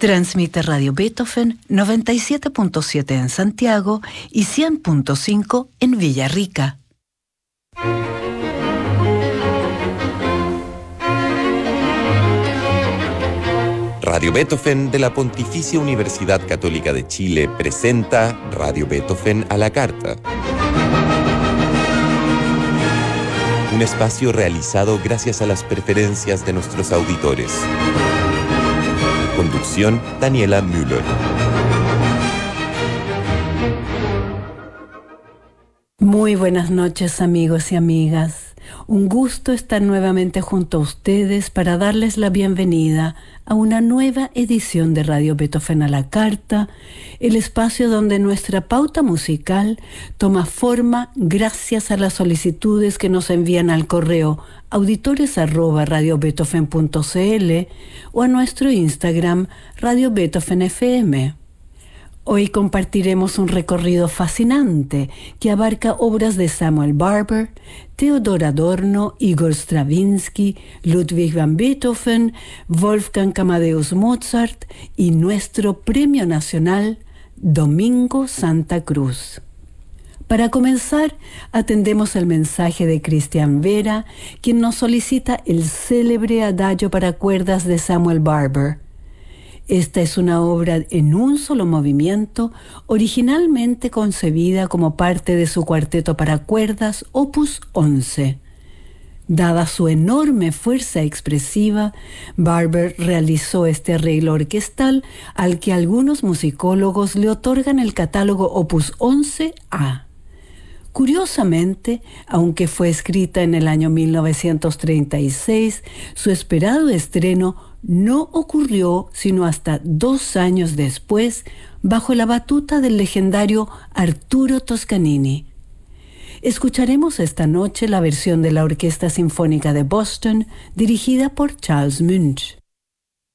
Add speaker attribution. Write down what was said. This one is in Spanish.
Speaker 1: Transmite Radio Beethoven 97.7 en Santiago y 100.5 en Villarrica.
Speaker 2: Radio Beethoven de la Pontificia Universidad Católica de Chile presenta Radio Beethoven a la carta. Un espacio realizado gracias a las preferencias de nuestros auditores. Conducción, Daniela Müller.
Speaker 1: Muy buenas noches, amigos y amigas. Un gusto estar nuevamente junto a ustedes para darles la bienvenida a una nueva edición de Radio Beethoven a la carta, el espacio donde nuestra pauta musical toma forma gracias a las solicitudes que nos envían al correo auditores@radiobeethoven.cl o a nuestro Instagram Radio Beethoven FM. Hoy compartiremos un recorrido fascinante que abarca obras de Samuel Barber, Theodor Adorno, Igor Stravinsky, Ludwig van Beethoven, Wolfgang Amadeus Mozart y nuestro Premio Nacional Domingo Santa Cruz. Para comenzar, atendemos el mensaje de Cristian Vera, quien nos solicita el célebre Adagio para cuerdas de Samuel Barber. Esta es una obra en un solo movimiento, originalmente concebida como parte de su cuarteto para cuerdas Opus 11. Dada su enorme fuerza expresiva, Barber realizó este arreglo orquestal al que algunos musicólogos le otorgan el catálogo Opus 11A. Curiosamente, aunque fue escrita en el año 1936, su esperado estreno no ocurrió sino hasta 2 años después, bajo la batuta del legendario Arturo Toscanini. Escucharemos esta noche la versión de la Orquesta Sinfónica de Boston, dirigida por Charles Munch.